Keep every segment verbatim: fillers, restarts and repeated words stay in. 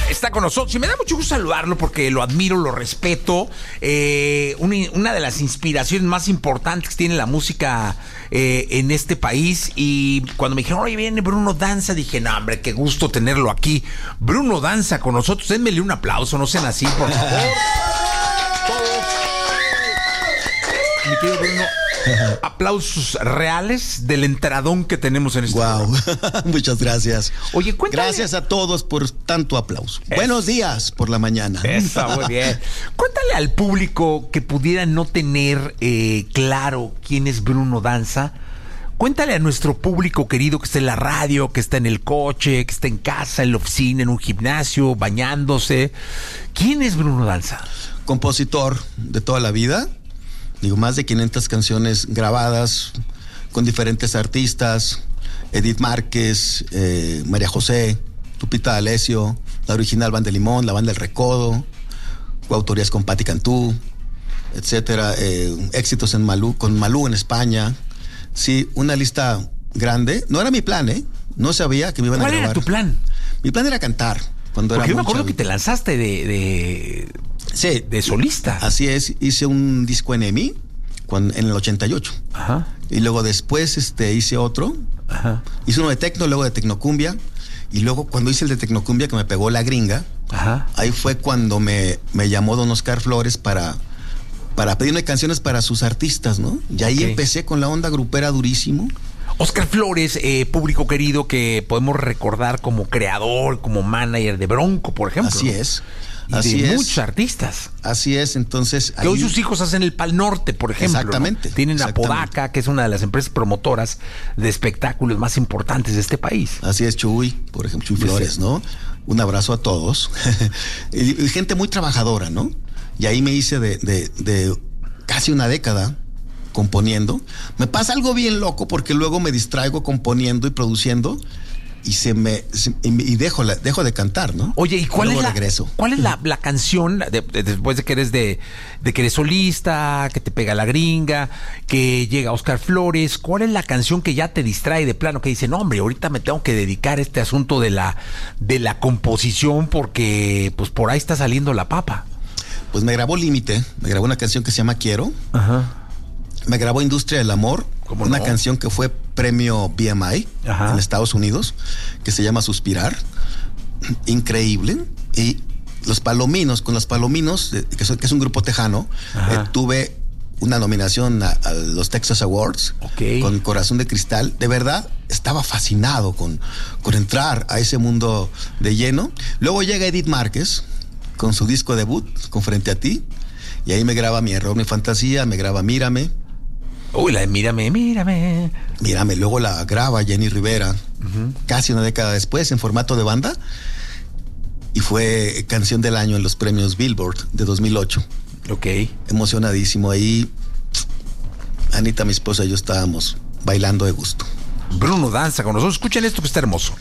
está con nosotros y me da mucho gusto saludarlo porque lo admiro, lo respeto. Eh, una, una de las inspiraciones más importantes que tiene la música eh, en este país. Y cuando me dijeron, oye, viene Bruno Danza, dije, no, hombre, qué gusto tenerlo aquí. Bruno Danza con nosotros. Denmele un aplauso, no sean así, por favor. Todos. Mi querido Bruno, aplausos reales del entradón que tenemos en este Wow, programa. muchas gracias. Oye, cuéntame. Gracias a todos por tanto aplauso. Es... Buenos días por la mañana. Eso, muy bien. Cuéntale al público que pudiera no tener eh, claro quién es Bruno Danza. Cuéntale a nuestro público querido que está en la radio, que está en el coche, que está en casa, en la oficina, en un gimnasio, bañándose. ¿Quién es Bruno Danza? Compositor de toda la vida. Digo, más de quinientas canciones grabadas con diferentes artistas. Edith Márquez, eh, María José, Lupita D'Alessio, la original Banda de Limón, la Banda del Recodo, coautorías con Patti Cantú, etcétera. Eh, éxitos en Malú, con Malú en España. Sí, una lista grande. No era mi plan, ¿eh? No sabía que me iban a grabar. ¿Cuál era tu plan? Mi plan era cantar. Cuando Porque era yo me muy acuerdo chavito. que te lanzaste de, de, Sí, de solista. Así es, hice un disco en EMI cuando, en el ochenta y ocho. Ajá. Y luego después este, hice otro. Ajá. Hice uno de tecno, luego de tecnocumbia. Y luego cuando hice el de tecnocumbia que me pegó la gringa, Ajá. ahí fue cuando me, me llamó don Oscar Flores para, para pedirme canciones para sus artistas, ¿no? Y ahí Ok. empecé con la onda grupera durísimo. Oscar Flores, eh, público querido que podemos recordar como creador, como manager de Bronco, por ejemplo. Así es. Y Así de es. muchos artistas. Así es, entonces... Que hoy sus hijos hacen el Pal Norte, por ejemplo. Exactamente, ¿no? Tienen a exactamente. Podaca, que es una de las empresas promotoras de espectáculos más importantes de este país. Así es, Chuy, por ejemplo, Chuy Sí, Flores, sí. ¿no? Un abrazo a todos. y, y gente muy trabajadora, ¿no? Y ahí me hice de, de, de casi una década componiendo. Me pasa algo bien loco porque luego me distraigo componiendo y produciendo y se me se- y, y dejo la, dejo de cantar, ¿no? Oye, ¿y cuál Luego es la, regreso. cuál es la, la canción de- de- después de que eres de, de que eres solista, que te pega la gringa, que llega Oscar Flores? ¿Cuál es la canción que ya te distrae de plano, que dice, no, hombre, ahorita me tengo que dedicar a este asunto de la de la composición porque pues por ahí está saliendo la papa? Pues me grabó Límite, me grabó una canción que se llama Quiero. Ajá. Me grabó Industria del Amor, ¿Cómo una no? canción que fue premio B M I Ajá. en Estados Unidos, que se llama Suspirar. Increíble. Y Los Palominos, con Los Palominos, eh, que, son- que es un grupo tejano, Ajá. eh, tuve una nominación a, a los Texas Awards Ok. con Corazón de Cristal. De verdad, estaba fascinado con, con entrar a ese mundo de lleno. Luego llega Edith Márquez con su disco debut, con Frente a Ti, y ahí me graba Mi Error, Mi Fantasía, me graba Mírame. Uy, la de mírame, mírame. Mírame, luego la graba Jenny Rivera, casi una década después, en formato de banda, y fue canción del año en los premios Billboard de dos mil ocho. Ok. Emocionadísimo ahí. Anita, mi esposa, y yo estábamos bailando de gusto. Bruno Danza con nosotros. Escuchen esto que está hermoso.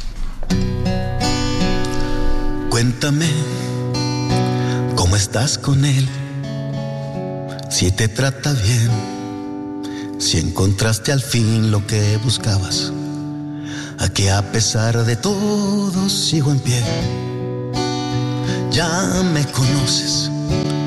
Cuéntame cómo estás con él, si te trata bien, si encontraste al fin lo que buscabas, a que a pesar de todo sigo en pie. Ya me conoces,